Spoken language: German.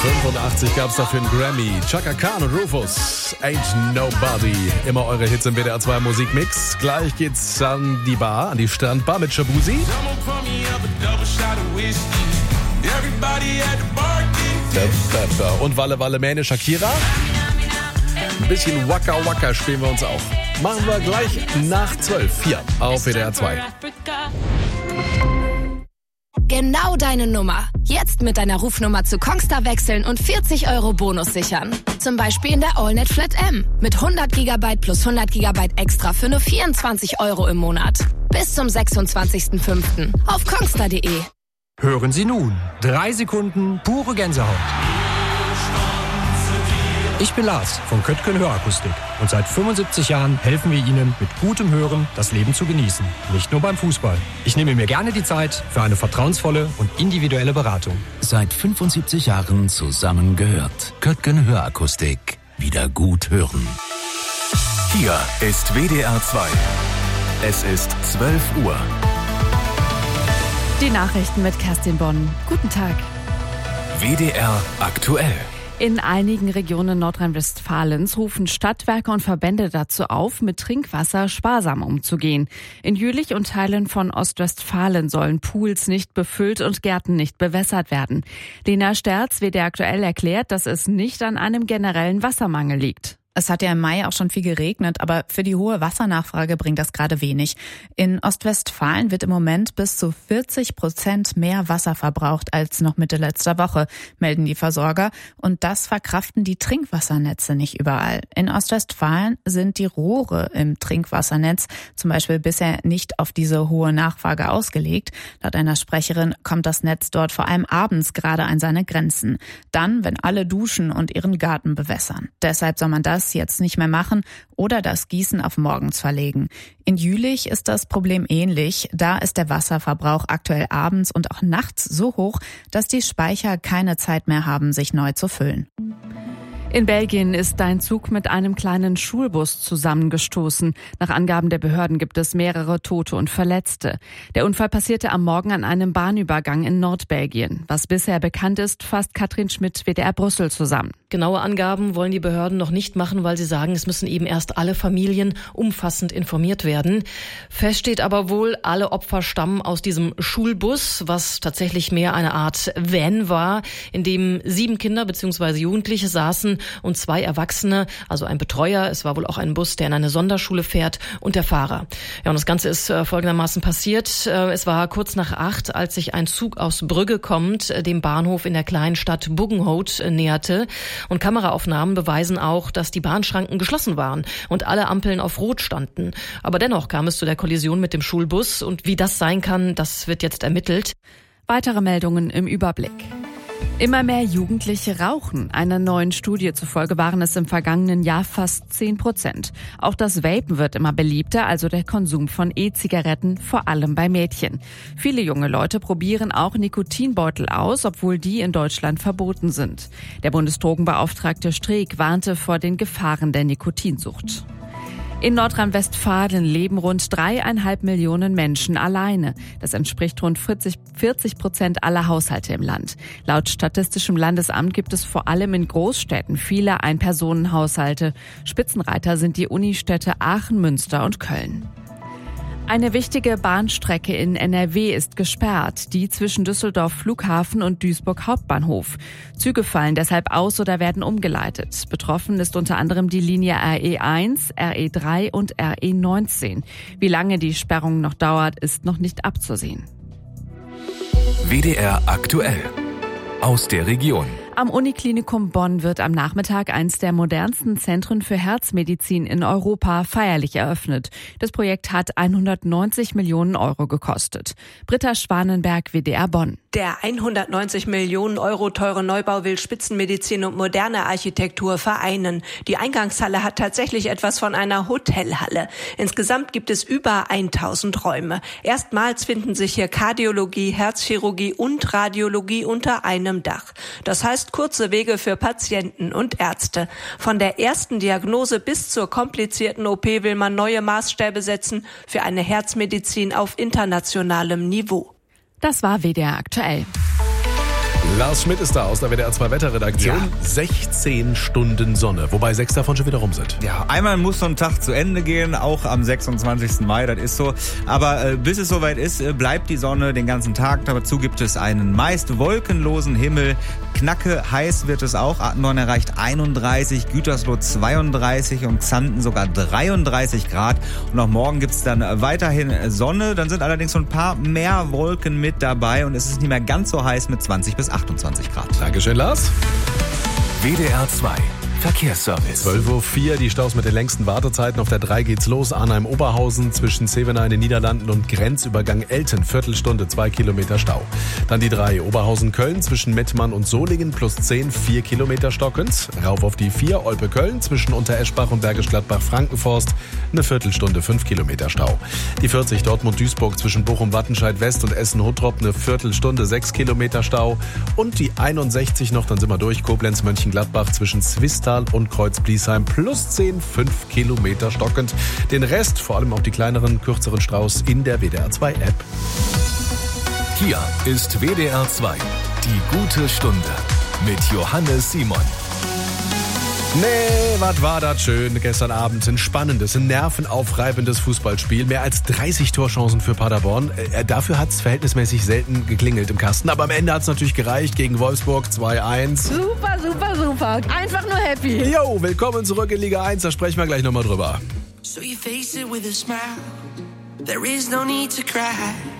85 gab's dafür einen Grammy. Chaka Khan und Rufus, Ain't Nobody. Immer eure Hits im WDR 2 Musikmix. Gleich geht's an die Bar, an die Strandbar mit Shabuzi. Und Walle Walle Mähne Shakira. Ein bisschen Waka Waka spielen wir uns auch. Machen wir gleich nach 12 hier auf WDR 2. Genau deine Nummer. Jetzt mit deiner Rufnummer zu Kongstar wechseln und 40 € Bonus sichern. Zum Beispiel in der AllNet Flat M. Mit 100 GB plus 100 GB extra für nur 24 € im Monat. Bis zum 26.05. auf kongstar.de. Hören Sie nun 3 Sekunden pure Gänsehaut. Ich bin Lars von Köttgen Hörakustik und seit 75 Jahren helfen wir Ihnen mit gutem Hören das Leben zu genießen. Nicht nur beim Fußball. Ich nehme mir gerne die Zeit für eine vertrauensvolle und individuelle Beratung. Seit 75 Jahren zusammengehört. Köttgen Hörakustik. Wieder gut hören. Hier ist WDR 2. Es ist 12 Uhr. Die Nachrichten mit Kerstin Bonn. Guten Tag. WDR aktuell. In einigen Regionen Nordrhein-Westfalens rufen Stadtwerke und Verbände dazu auf, mit Trinkwasser sparsam umzugehen. In Jülich und Teilen von Ostwestfalen sollen Pools nicht befüllt und Gärten nicht bewässert werden. Lena Sterz, WDR aktuell, erklärt, dass es nicht an einem generellen Wassermangel liegt. Es hat ja im Mai auch schon viel geregnet, aber für die hohe Wassernachfrage bringt das gerade wenig. In Ostwestfalen wird im Moment bis zu 40% mehr Wasser verbraucht als noch Mitte letzter Woche, melden die Versorger. Und das verkraften die Trinkwassernetze nicht überall. In Ostwestfalen sind die Rohre im Trinkwassernetz zum Beispiel bisher nicht auf diese hohe Nachfrage ausgelegt. Laut einer Sprecherin kommt das Netz dort vor allem abends gerade an seine Grenzen. Dann, wenn alle duschen und ihren Garten bewässern. Deshalb soll man das jetzt nicht mehr machen oder das Gießen auf morgens verlegen. In Jülich ist das Problem ähnlich. Da ist der Wasserverbrauch aktuell abends und auch nachts so hoch, dass die Speicher keine Zeit mehr haben, sich neu zu füllen. In Belgien ist ein Zug mit einem kleinen Schulbus zusammengestoßen. Nach Angaben der Behörden gibt es mehrere Tote und Verletzte. Der Unfall passierte am Morgen an einem Bahnübergang in Nordbelgien. Was bisher bekannt ist, fasst Katrin Schmidt, WDR Brüssel, zusammen. Genaue Angaben wollen die Behörden noch nicht machen, weil sie sagen, es müssen eben erst alle Familien umfassend informiert werden. Fest steht aber wohl, alle Opfer stammen aus diesem Schulbus, was tatsächlich mehr eine Art Van war, in dem 7 Kinder bzw. Jugendliche saßen und 2 Erwachsene, also ein Betreuer. Es war wohl auch ein Bus, der in eine Sonderschule fährt, und der Fahrer. Ja, und das Ganze ist folgendermaßen passiert. Es war kurz nach 8, als sich ein Zug aus Brügge kommend dem Bahnhof in der kleinen Stadt Buggenhout näherte. Und Kameraaufnahmen beweisen auch, dass die Bahnschranken geschlossen waren und alle Ampeln auf Rot standen. Aber dennoch kam es zu der Kollision mit dem Schulbus. Und wie das sein kann, das wird jetzt ermittelt. Weitere Meldungen im Überblick. Immer mehr Jugendliche rauchen. Einer neuen Studie zufolge waren es im vergangenen Jahr fast 10%. Auch das Vapen wird immer beliebter, also der Konsum von E-Zigaretten, vor allem bei Mädchen. Viele junge Leute probieren auch Nikotinbeutel aus, obwohl die in Deutschland verboten sind. Der Bundesdrogenbeauftragte Streeck warnte vor den Gefahren der Nikotinsucht. In Nordrhein-Westfalen leben rund 3,5 Millionen Menschen alleine. Das entspricht rund 40% aller Haushalte im Land. Laut Statistischem Landesamt gibt es vor allem in Großstädten viele Ein-Personen-Haushalte. Spitzenreiter sind die Unistädte Aachen, Münster und Köln. Eine wichtige Bahnstrecke in NRW ist gesperrt, die zwischen Düsseldorf Flughafen und Duisburg Hauptbahnhof. Züge fallen deshalb aus oder werden umgeleitet. Betroffen ist unter anderem die Linie RE1, RE3 und RE19. Wie lange die Sperrung noch dauert, ist noch nicht abzusehen. WDR aktuell. Aus der Region. Am Uniklinikum Bonn wird am Nachmittag eines der modernsten Zentren für Herzmedizin in Europa feierlich eröffnet. Das Projekt hat 190 Millionen € gekostet. Britta Schwanenberg, WDR Bonn. Der 190 Millionen € teure Neubau will Spitzenmedizin und moderne Architektur vereinen. Die Eingangshalle hat tatsächlich etwas von einer Hotelhalle. Insgesamt gibt es über 1000 Räume. Erstmals finden sich hier Kardiologie, Herzchirurgie und Radiologie unter einem Dach. Das heißt, kurze Wege für Patienten und Ärzte. Von der ersten Diagnose bis zur komplizierten OP will man neue Maßstäbe setzen für eine Herzmedizin auf internationalem Niveau. Das war WDR aktuell. Lars Schmidt ist da aus der WDR 2 Wetterredaktion. Ja. 16 Stunden Sonne, wobei 6 davon schon wieder rum sind. Ja, einmal muss so ein Tag zu Ende gehen, auch am 26. Mai, das ist so. Aber bis es soweit ist, bleibt die Sonne den ganzen Tag. Dazu gibt es einen meist wolkenlosen Himmel. Knacke heiß wird es auch. Attendorn erreicht 31, Gütersloh 32 und Xanten sogar 33 Grad. Und auch morgen gibt es dann weiterhin Sonne. Dann sind allerdings so ein paar mehr Wolken mit dabei und es ist nicht mehr ganz so heiß mit 20 bis 28 Grad. Dankeschön, Lars. WDR 2 Verkehrsservice. 12.04 Uhr, die Staus mit den längsten Wartezeiten. Auf der 3 geht's los. Arnheim-Oberhausen zwischen Zevenaar in den Niederlanden und Grenzübergang Elten. Viertelstunde, 2 Kilometer Stau. Dann die 3 Oberhausen-Köln zwischen Mettmann und Solingen plus 10, 4 Kilometer stockend. Rauf auf die 4 Olpe-Köln zwischen Untereschbach und Bergisch Gladbach-Frankenforst. Eine Viertelstunde, 5 Kilometer Stau. Die 40 Dortmund-Duisburg zwischen Bochum-Wattenscheid-West und Essen-Huttrop. Eine Viertelstunde, 6 Kilometer Stau. Und die 61 noch, dann sind wir durch. Koblenz-Mönchengladbach zwischen Zwistal und Kreuz-Bliesheim plus 10, 5 Kilometer stockend. Den Rest, vor allem auch die kleineren, kürzeren Staus in der WDR 2 App. Hier ist WDR 2, die gute Stunde mit Johannes Simon. Nee, was war das schön gestern Abend. Ein spannendes, ein nervenaufreibendes Fußballspiel. Mehr als 30 Torchancen für Paderborn. Dafür hat es verhältnismäßig selten geklingelt im Kasten. Aber am Ende hat es natürlich gereicht gegen Wolfsburg 2-1. Super, super, super. Einfach nur happy. Jo, willkommen zurück in Liga 1. Da sprechen wir gleich nochmal drüber. So you face it with a smile. There is no need to cry.